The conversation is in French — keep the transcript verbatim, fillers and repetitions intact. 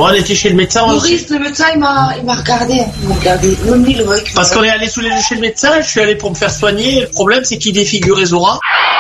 Bon, on était chez le médecin. Maurice, le médecin, il m'a, il m'a regardé. Il m'a regardé. Même lui, le mec. Parce qu'on est allé sous les yeux chez le médecin, je suis allé pour me faire soigner. Le problème, c'est qu'il défigurait Zora.